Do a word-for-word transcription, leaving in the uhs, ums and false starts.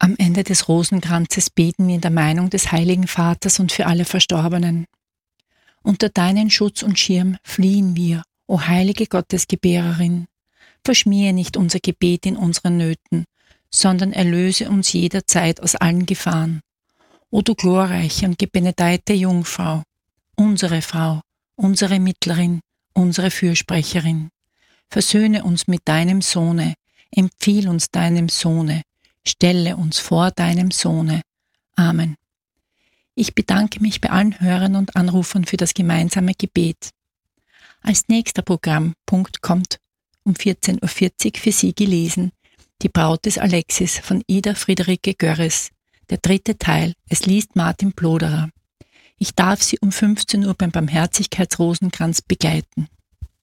Am Ende des Rosenkranzes beten wir in der Meinung des Heiligen Vaters und für alle Verstorbenen. Unter deinen Schutz und Schirm fliehen wir, o heilige Gottesgebärerin. Verschmähe nicht unser Gebet in unseren Nöten, sondern erlöse uns jederzeit aus allen Gefahren. O du glorreiche und gebenedeite Jungfrau, unsere Frau, unsere Mittlerin, unsere Fürsprecherin, versöhne uns mit deinem Sohne, empfiehl uns deinem Sohne, stelle uns vor deinem Sohne. Amen. Ich bedanke mich bei allen Hörern und Anrufern für das gemeinsame Gebet. Als nächster Programmpunkt kommt um vierzehn Uhr vierzig für Sie gelesen Die Braut des Alexis von Ida Friederike Görres, der dritte Teil. Es liest Martin Ploderer. Ich darf Sie um fünfzehn Uhr beim Barmherzigkeitsrosenkranz begleiten.